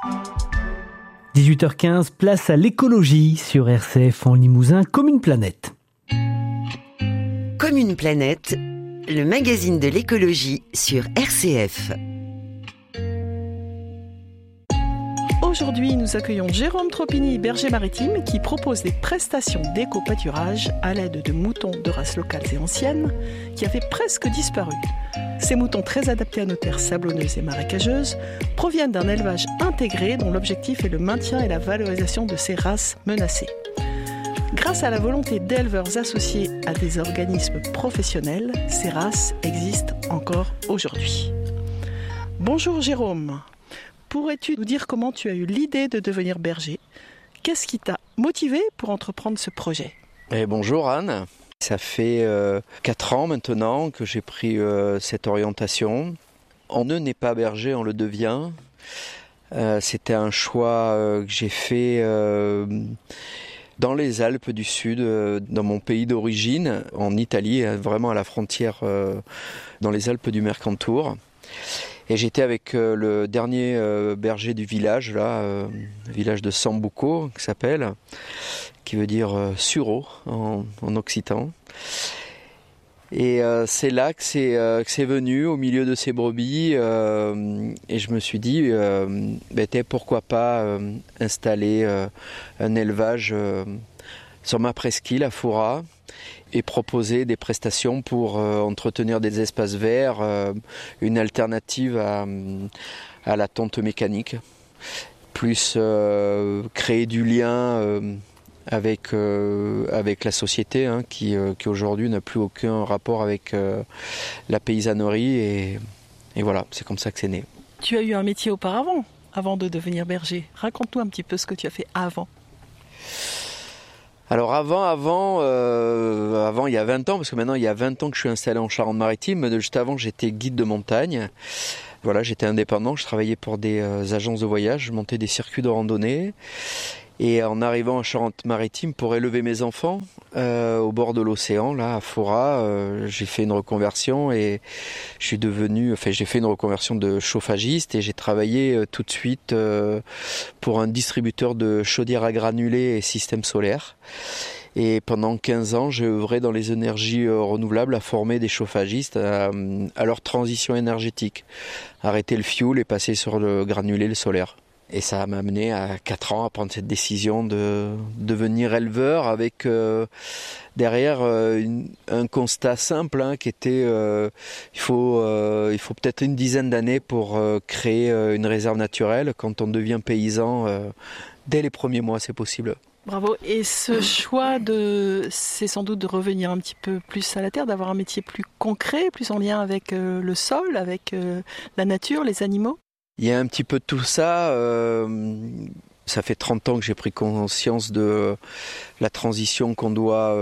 18h15, place à l'écologie sur RCF en Limousin, comme une planète. Comme une planète, le magazine de l'écologie sur RCF. Aujourd'hui, nous accueillons Jérôme Tropini, berger maritime, qui propose des prestations d'éco-pâturage à l'aide de moutons de races locales et anciennes qui avaient presque disparu. Ces moutons très adaptés à nos terres sablonneuses et marécageuses proviennent d'un élevage intégré dont l'objectif est le maintien et la valorisation de ces races menacées. Grâce à la volonté d'éleveurs associés à des organismes professionnels, ces races existent encore aujourd'hui. Bonjour Jérôme. Pourrais-tu nous dire comment tu as eu l'idée de devenir berger ? Qu'est-ce qui t'a motivé pour entreprendre ce projet ? Bonjour Anne, ça fait 4 ans maintenant que j'ai pris cette orientation. On ne naît pas berger, on le devient. C'était un choix que j'ai fait dans les Alpes du Sud, dans mon pays d'origine, en Italie, vraiment à la frontière dans les Alpes du Mercantour. Et j'étais avec le dernier berger du village, le village de Sambuco, qui veut dire sureau en occitan. Et c'est là que c'est venu, au milieu de ces brebis, et je me suis dit, pourquoi pas installer un élevage sur ma presqu'île à Foura, et proposer des prestations pour entretenir des espaces verts, une alternative à la tonte mécanique, plus créer du lien avec la société qui aujourd'hui n'a plus aucun rapport avec la paysannerie et voilà, c'est comme ça que c'est né. Tu as eu un métier auparavant, avant de devenir berger. Raconte-nous un petit peu ce que tu as fait avant. Alors avant, il y a 20 ans, parce que maintenant il y a 20 ans que je suis installé en Charente-Maritime, mais juste avant j'étais guide de montagne. Voilà, j'étais indépendant, je travaillais pour des agences de voyage, je montais des circuits de randonnée. Et en arrivant en Charente-Maritime pour élever mes enfants au bord de l'océan, là à Foura, j'ai fait une reconversion et j'ai fait une reconversion de chauffagiste et j'ai travaillé tout de suite pour un distributeur de chaudières à granulés et systèmes solaires. Et pendant 15 ans, j'ai œuvré dans les énergies renouvelables à former des chauffagistes à leur transition énergétique, arrêter le fioul et passer sur le granulé, le solaire. Et ça m'a amené à 4 ans à prendre cette décision de devenir éleveur avec derrière un constat simple qui était il faut peut-être une dizaine d'années pour créer une réserve naturelle. Quand on devient paysan, dès les premiers mois, c'est possible. Bravo. Et ce choix, c'est sans doute de revenir un petit peu plus à la terre, d'avoir un métier plus concret, plus en lien avec le sol, avec la nature, les animaux ? Il y a un petit peu de tout ça. Ça fait 30 ans que j'ai pris conscience de la transition qu'on doit,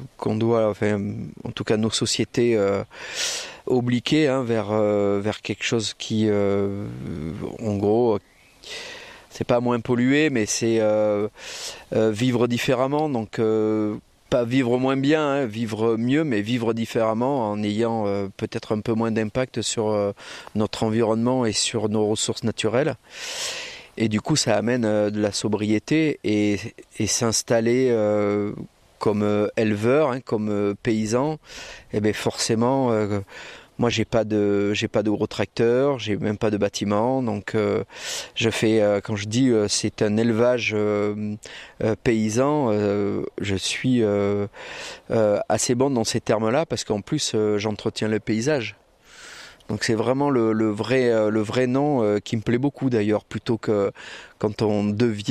en tout cas nos sociétés, obliquer vers quelque chose qui, en gros, c'est pas moins pollué, mais c'est vivre différemment. Donc pas vivre moins bien, vivre mieux, mais vivre différemment en ayant peut-être un peu moins d'impact sur notre environnement et sur nos ressources naturelles. Et du coup, ça amène de la sobriété et s'installer comme éleveur, comme paysan. Et bien forcément, moi j'ai pas de gros tracteurs, j'ai même pas de bâtiment, donc je fais quand je dis c'est un élevage paysan, je suis assez bon dans ces termes-là parce qu'en plus j'entretiens le paysage. Donc c'est vraiment le vrai nom qui me plaît beaucoup d'ailleurs, plutôt que quand on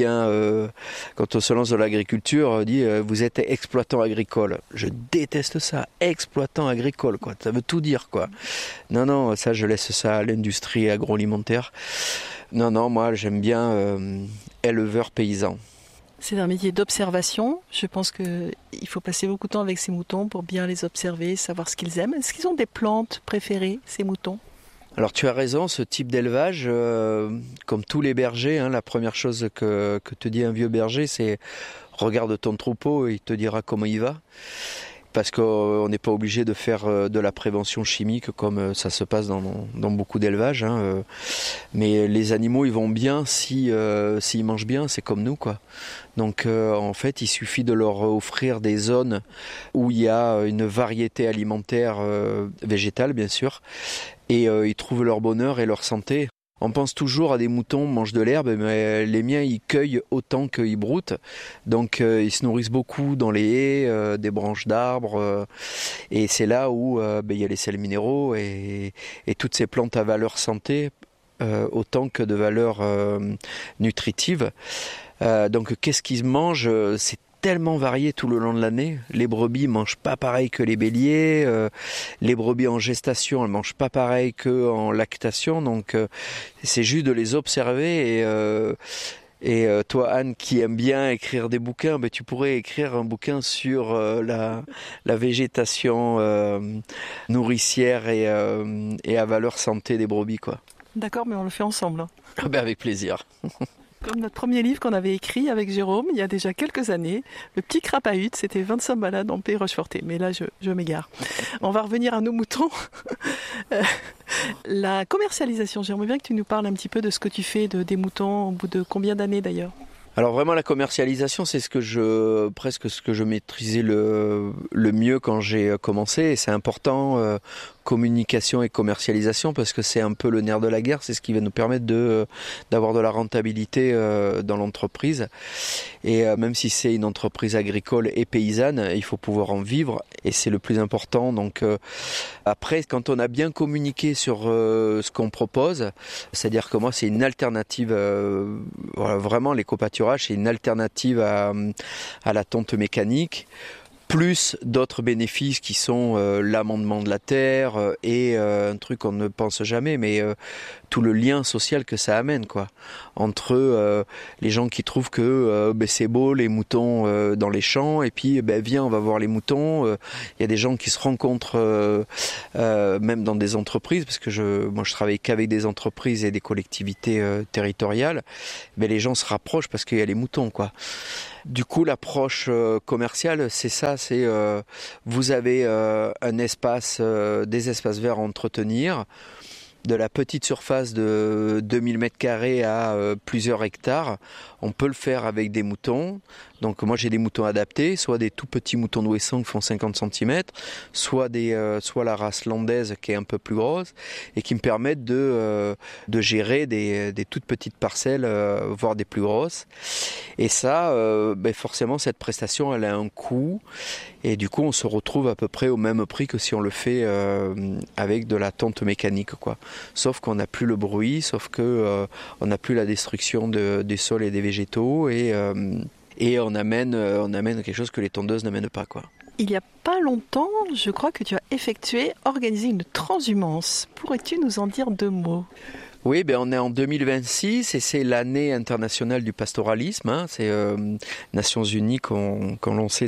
se lance dans l'agriculture, on dit vous êtes exploitant agricole. Je déteste ça, exploitant agricole, quoi. Ça veut tout dire, quoi. Non, ça je laisse ça à l'industrie agroalimentaire. Non, moi j'aime bien éleveur paysan. C'est un métier d'observation. Je pense qu'il faut passer beaucoup de temps avec ces moutons pour bien les observer, savoir ce qu'ils aiment. Est-ce qu'ils ont des plantes préférées, ces moutons ? Alors tu as raison, ce type d'élevage, comme tous les bergers, la première chose que te dit un vieux berger, c'est regarde ton troupeau et il te dira comment il va. parce qu'on n'est pas obligé de faire de la prévention chimique comme ça se passe dans beaucoup d'élevages. Mais les animaux, ils vont bien s'ils mangent bien, c'est comme nous, quoi. Donc en fait, il suffit de leur offrir des zones où il y a une variété alimentaire végétale, bien sûr, et ils trouvent leur bonheur et leur santé. On pense toujours à des moutons mangent de l'herbe, mais les miens, ils cueillent autant qu'ils broutent. Donc ils se nourrissent beaucoup dans les haies, des branches d'arbres. Et c'est là où il y a les sels minéraux et toutes ces plantes à valeur santé, autant que de valeur nutritive. Donc qu'est-ce qu'ils mangent ? C'est tellement varié tout le long de l'année. Les brebis mangent pas pareil que les béliers. Les brebis en gestation, elles mangent pas pareil que en lactation. Donc c'est juste de les observer et toi, Anne, qui aime bien écrire des bouquins, tu pourrais écrire un bouquin sur la végétation nourricière et à valeur santé des brebis, quoi. D'accord, mais on le fait ensemble. Avec plaisir. Comme notre premier livre qu'on avait écrit avec Jérôme il y a déjà quelques années, Le petit crapahut, c'était 25 balades en Pays Rocheforté. Mais là, je m'égare. On va revenir à nos moutons. La commercialisation, j'aimerais bien que tu nous parles un petit peu de ce que tu fais des moutons, au bout de combien d'années d'ailleurs ? Alors vraiment la commercialisation, c'est presque ce que je maîtrisais le mieux quand j'ai commencé, et c'est important, communication et commercialisation, parce que c'est un peu le nerf de la guerre, c'est ce qui va nous permettre d'avoir de la rentabilité dans l'entreprise. Et même si c'est une entreprise agricole et paysanne, il faut pouvoir en vivre, et c'est le plus important. Donc après, quand on a bien communiqué sur ce qu'on propose, c'est-à-dire que moi c'est une alternative, vraiment l'éco-pâturage, c'est une alternative à la tonte mécanique, plus d'autres bénéfices qui sont l'amendement de la terre et un truc qu'on ne pense jamais, mais tout le lien social que ça amène, quoi, entre les gens qui trouvent que c'est beau les moutons dans les champs, et puis viens, on va voir les moutons. Il y a des gens qui se rencontrent même dans des entreprises, parce que moi je travaille qu'avec des entreprises et des collectivités territoriales. Les gens se rapprochent parce qu'il y a les moutons, quoi. Du coup, l'approche commerciale, c'est ça, c'est vous avez un espace, des espaces verts à entretenir, de la petite surface de 2000 m² à plusieurs hectares. On peut le faire avec des moutons. Donc moi j'ai des moutons adaptés, soit des tout petits moutons d'Ouessant qui font 50 cm, soit la race landaise qui est un peu plus grosse et qui me permettent de gérer des toutes petites parcelles, voire des plus grosses. Et ça, forcément cette prestation elle a un coût, et du coup on se retrouve à peu près au même prix que si on le fait avec de la tonte mécanique, quoi. Sauf qu'on n'a plus le bruit, sauf que on n'a plus la destruction des sols et des végétaux, et on amène quelque chose que les tondeuses n'amènent pas, quoi. Il n'y a pas longtemps, je crois que tu as organisé une transhumance. Pourrais-tu nous en dire 2 mots ? Oui, on est en 2026 et c'est l'année internationale du pastoralisme. C'est Nations Unies qui ont lancé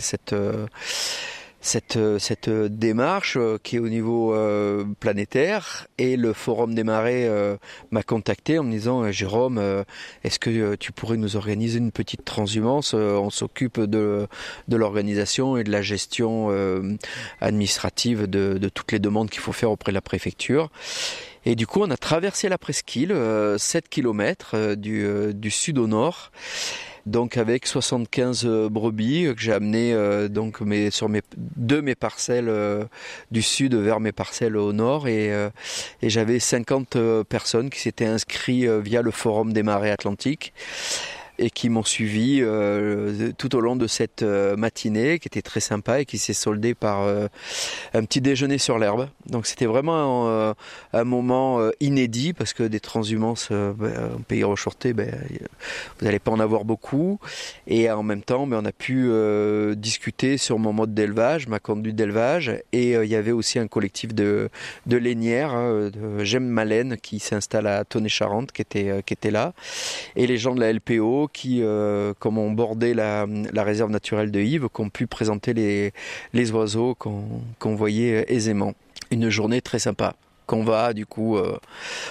cette démarche qui est au niveau planétaire, et le Forum des Marais m'a contacté en me disant Jérôme, est-ce que tu pourrais nous organiser une petite transhumance ? On s'occupe de l'organisation et de la gestion administrative de toutes les demandes qu'il faut faire auprès de la préfecture. Et du coup on a traversé la presqu'île, 7 km du sud au nord. Donc avec 75 brebis que j'ai amenées de mes parcelles du sud vers mes parcelles au nord, et j'avais 50 personnes qui s'étaient inscrites via le Forum des Marais Atlantiques et qui m'ont suivi tout au long de cette matinée qui était très sympa et qui s'est soldée par un petit déjeuner sur l'herbe. Donc c'était vraiment un moment inédit, parce que des transhumances en Pays Rocheforté, vous n'allez pas en avoir beaucoup, et en même temps on a pu discuter sur mon mode d'élevage, ma conduite d'élevage, et il y avait aussi un collectif de lainières, de J'aime ma laine, qui s'installe à Tonnet-Charente, qui était là, et les gens de la LPO qui, comme on bordait la réserve naturelle de Yves, qui ont pu présenter les oiseaux qu'on voyait aisément. Une journée très sympa qu'on va du coup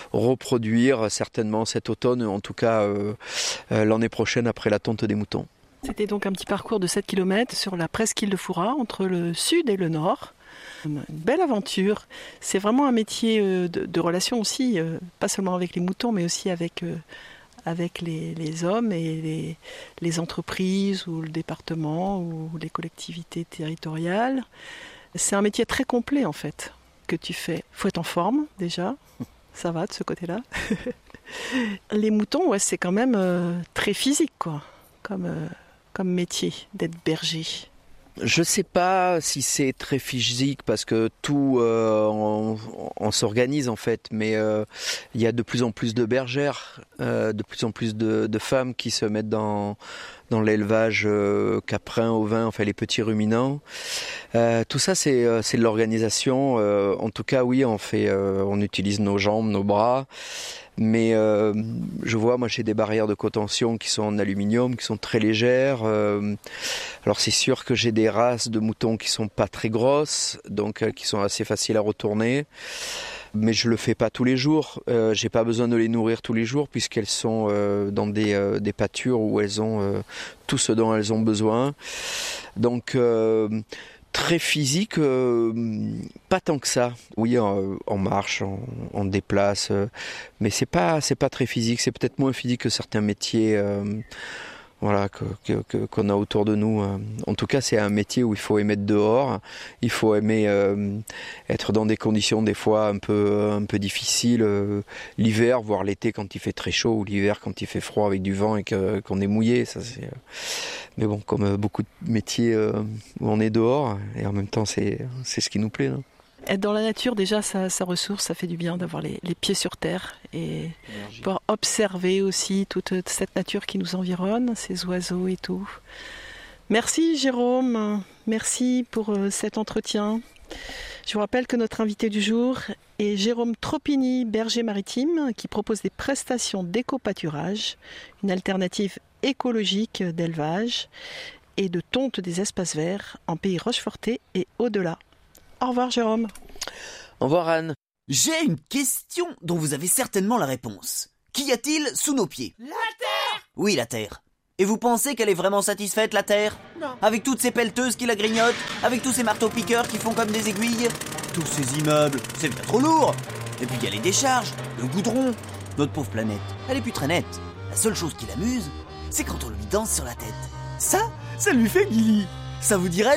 reproduire certainement cet automne, en tout cas l'année prochaine après la tonte des moutons. C'était donc un petit parcours de 7 km sur la presqu'île de Fouras, entre le sud et le nord. Une belle aventure. C'est vraiment un métier de relation aussi, pas seulement avec les moutons, mais aussi avec les hommes et les entreprises ou le département ou les collectivités territoriales. C'est un métier très complet en fait que tu fais. Il faut être en forme déjà, ça va de ce côté-là. Les moutons, ouais, c'est quand même très physique quoi, comme métier d'être berger. Je sais pas si c'est très physique parce que tout on s'organise en fait, mais il y a de plus en plus de bergères, de plus en plus de femmes qui se mettent dans l'élevage caprin, ovin, enfin les petits ruminants. Tout ça c'est de l'organisation. En tout cas oui, on utilise nos jambes, nos bras. Mais je vois, moi j'ai des barrières de contention qui sont en aluminium, qui sont très légères. Alors c'est sûr que j'ai des races de moutons qui sont pas très grosses, donc qui sont assez faciles à retourner. Mais je le fais pas tous les jours. J'ai pas besoin de les nourrir tous les jours puisqu'elles sont dans des pâtures où elles ont tout ce dont elles ont besoin. Donc très physique, pas tant que ça. Oui, on marche, on déplace, mais c'est pas très physique. C'est peut-être moins physique que certains métiers, voilà, qu'on a autour de nous. En tout cas, c'est un métier où il faut aimer être dehors, il faut aimer être dans des conditions des fois un peu difficiles, l'hiver, voire l'été quand il fait très chaud, ou l'hiver quand il fait froid avec du vent et qu'on est mouillé. Ça, c'est... Mais bon, comme beaucoup de métiers où on est dehors, et en même temps, c'est ce qui nous plaît. Hein. Être dans la nature, déjà, ça ressource, ça fait du bien d'avoir les pieds sur terre et pouvoir observer aussi toute cette nature qui nous environne, ces oiseaux et tout. Merci Jérôme, merci pour cet entretien. Je vous rappelle que notre invité du jour est Jérôme Tropiny, berger maritime, qui propose des prestations d'éco-pâturage, une alternative écologique d'élevage et de tonte des espaces verts en pays rochefortais et au-delà. Au revoir Jérôme. Au revoir Anne. J'ai une question dont vous avez certainement la réponse. Qu'y a-t-il sous nos pieds ? La Terre ! Oui, la Terre. Et vous pensez qu'elle est vraiment satisfaite, la Terre ? Non. Avec toutes ces pelleteuses qui la grignotent, avec tous ces marteaux-piqueurs qui font comme des aiguilles, tous ces immeubles, c'est bien trop lourd. Et puis il y a les décharges, le goudron. Notre pauvre planète, elle est plus très nette. La seule chose qui l'amuse, c'est quand on lui danse sur la tête. Ça lui fait guili. Ça vous dirait